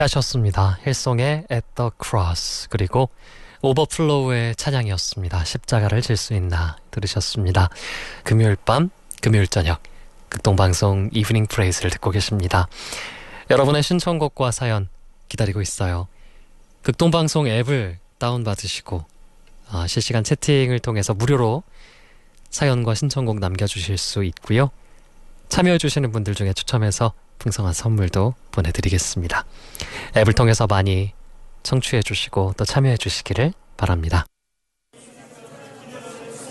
하셨습니다. 힐송의 At the Cross 그리고 오버플로우의 찬양이었습니다. 십자가를 질 수 있나 들으셨습니다. 금요일 밤, 금요일 저녁 극동방송 이브닝 프레이즈를 듣고 계십니다. 여러분의 신청곡과 사연 기다리고 있어요. 극동방송 앱을 다운받으시고 실시간 채팅을 통해서 무료로 사연과 신청곡 남겨주실 수 있고요. 참여해주시는 분들 중에 추첨해서 풍성한 선물도 보내드리겠습니다. 앱을 통해서 많이 청취해주시고 또 참여해주시기를 바랍니다.